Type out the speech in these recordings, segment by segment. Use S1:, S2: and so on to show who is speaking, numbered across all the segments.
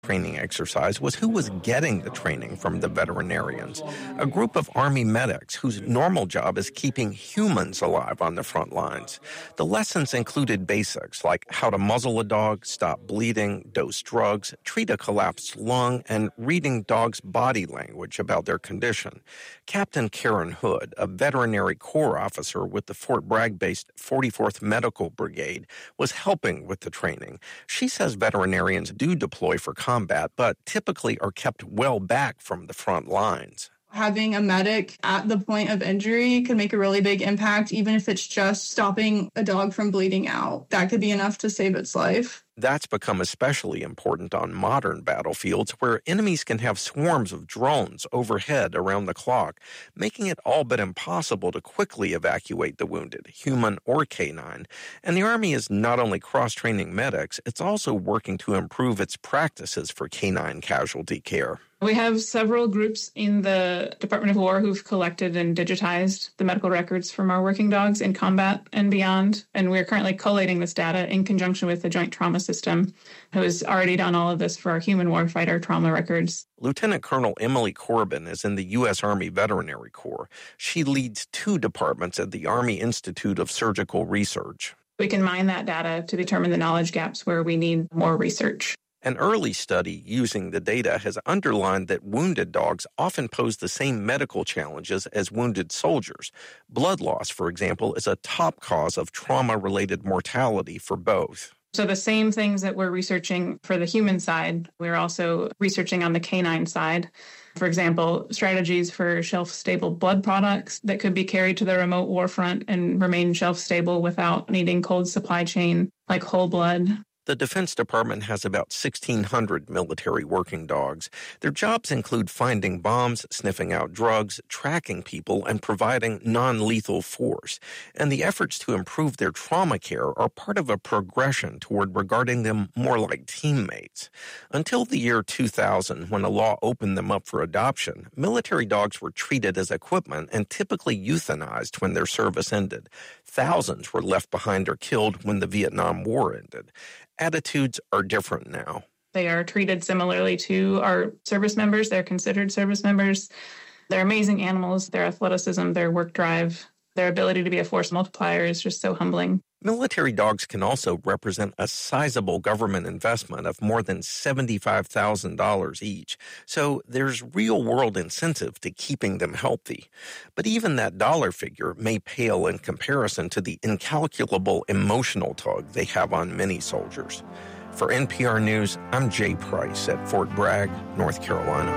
S1: Training exercise was who was getting the training from the veterinarians, a group of Army medics whose normal job is keeping humans alive on the front lines. The lessons included basics like how to muzzle a dog, stop bleeding, dose drugs, treat a collapsed lung, and reading dogs' body language about their condition. Captain Karen Hood, a veterinary corps officer with the Fort Bragg-based 44th Medical Brigade, was helping with the training. She says veterinarians do deploy for combat, but typically are kept well back from the front lines.
S2: Having a medic at the point of injury could make a really big impact, even if it's just stopping a dog from bleeding out. That could be enough to save its life.
S1: That's become especially important on modern battlefields where enemies can have swarms of drones overhead around the clock, making it all but impossible to quickly evacuate the wounded, human or canine. And the Army is not only cross-training medics, it's also working to improve its practices for canine casualty care.
S3: We have several groups in the Department of War who've collected and digitized the medical records from our working dogs in combat and beyond. And we're currently collating this data in conjunction with the Joint Trauma System, who has already done all of this for our human warfighter trauma records.
S1: Lieutenant Colonel Emily Corbin is in the U.S. Army Veterinary Corps. She leads 2 departments at the Army Institute of Surgical Research.
S3: We can mine that data to determine the knowledge gaps where we need more research.
S1: An early study using the data has underlined that wounded dogs often pose the same medical challenges as wounded soldiers. Blood loss, for example, is a top cause of trauma-related mortality for both.
S3: So the same things that we're researching for the human side, we're also researching on the canine side. For example, strategies for shelf-stable blood products that could be carried to the remote war front and remain shelf-stable without needing cold supply chain, like whole blood.
S1: The Defense Department has about 1,600 military working dogs. Their jobs include finding bombs, sniffing out drugs, tracking people, and providing non-lethal force. And the efforts to improve their trauma care are part of a progression toward regarding them more like teammates. Until the year 2000, when a law opened them up for adoption, military dogs were treated as equipment and typically euthanized when their service ended. Thousands were left behind or killed when the Vietnam War ended. Attitudes are different now.
S3: They are treated similarly to our service members. They're considered service members. They're amazing animals. Their athleticism, their work drive, their ability to be a force multiplier is just so humbling.
S1: Military dogs can also represent a sizable government investment of more than $75,000 each, so there's real-world incentive to keeping them healthy. But even that dollar figure may pale in comparison to the incalculable emotional tug they have on many soldiers. For NPR News, I'm Jay Price at Fort Bragg, North Carolina.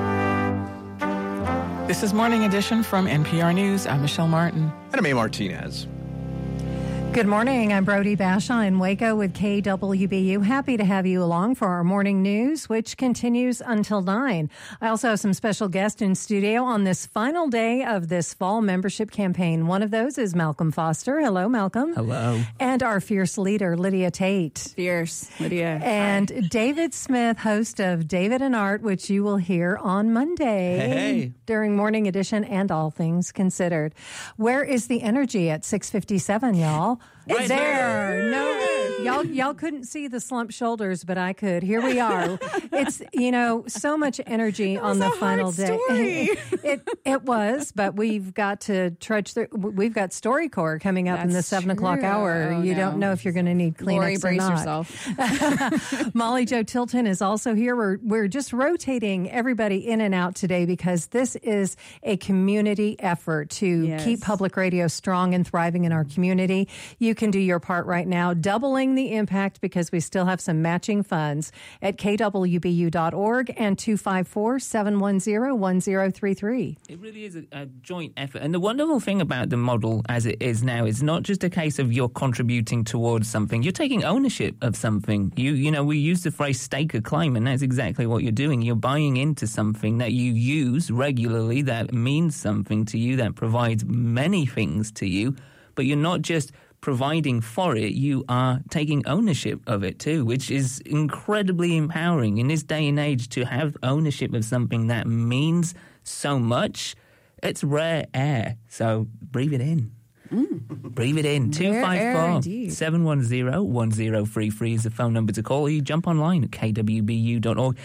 S4: This is Morning Edition from NPR News. I'm Michelle Martin.
S5: And I'm A. Martinez.
S6: Good morning. I'm Brody Bashaw in Waco with KWBU. Happy to have you along for our morning news, which continues until 9. I also have some special guests in studio on this final day of this fall membership campaign. One of those is Malcolm Foster. Hello, Malcolm.
S7: Hello.
S6: And our fierce leader, Lydia Tate.
S7: Fierce, Lydia.
S6: And Hi. David Smith, host of David and Art, which you will hear on Monday
S7: hey.
S6: during Morning Edition and All Things Considered. Where is the energy at 6:57, y'all?
S7: Right
S6: It's there. No, y'all couldn't see the slumped shoulders, but I could. Here we are. It's, so much energy on the final day. It was, but we've got to trudge through. We've got StoryCorps coming up in the 7 o'clock hour.
S7: Oh,
S6: you don't know if you're going to need Kleenex
S7: Lori, brace
S6: or not.
S7: yourself.
S6: Molly Jo Tilton is also here. We're just rotating everybody in and out today because this is a community effort to keep public radio strong and thriving in our community. You can do your part right now, doubling the impact because we still have some matching funds at kwbu.org and 254-710-1033.
S8: It really is a joint effort. And the wonderful thing about the model as it is now is not just a case of you're contributing towards something. You're taking ownership of something. We use the phrase stake a claim, and that's exactly what you're doing. You're buying into something that you use regularly, that means something to you, that provides many things to you, but you're not just providing for it, you are taking ownership of it too, which is incredibly empowering in this day and age to have ownership of something that means so much. It's rare air, so breathe it in. Breathe it in. 254-710-1033 is the phone number to call. You jump online at kwbu.org.